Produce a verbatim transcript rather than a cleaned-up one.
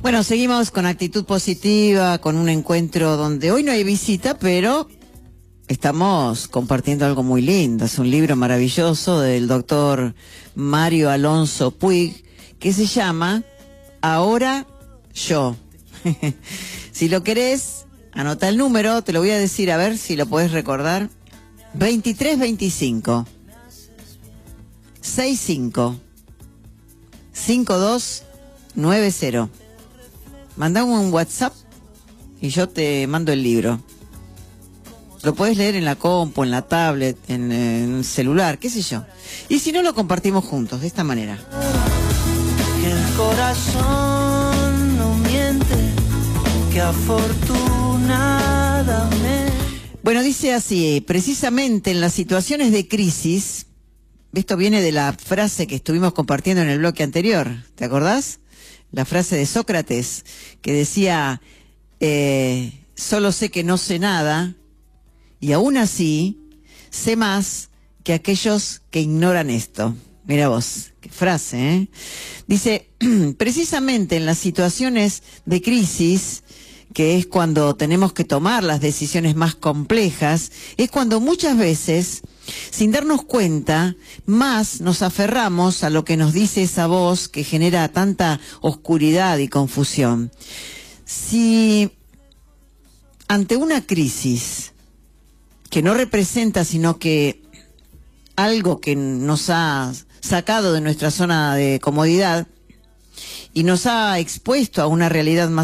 Bueno, seguimos con actitud positiva, con un encuentro donde hoy no hay visita, pero estamos compartiendo algo muy lindo. Es un libro maravilloso del doctor Mario Alonso Puig, que se llama Ahora Yo. Si lo querés, anota el número, te lo voy a decir, a ver si lo podés recordar. veintitrés veinticinco sesenta y cinco cincuenta y dos noventa. Mandame un WhatsApp y yo te mando el libro. Lo puedes leer en la compu, en la tablet, en, en el celular, qué sé yo. Y si no, lo compartimos juntos, de esta manera. Que el corazón no miente, que afortunadamente... Bueno, dice así, precisamente en las situaciones de crisis, esto viene de la frase que estuvimos compartiendo en el bloque anterior, ¿te acordás? La frase de Sócrates, que decía, eh, solo sé que no sé nada, y aún así sé más que aquellos que ignoran esto. Mira vos, qué frase, ¿eh? Dice, precisamente en las situaciones de crisis, que es cuando tenemos que tomar las decisiones más complejas, es cuando muchas veces, sin darnos cuenta, más nos aferramos a lo que nos dice esa voz que genera tanta oscuridad y confusión. Si ante una crisis que no representa sino que algo que nos ha sacado de nuestra zona de comodidad y nos ha expuesto a una realidad más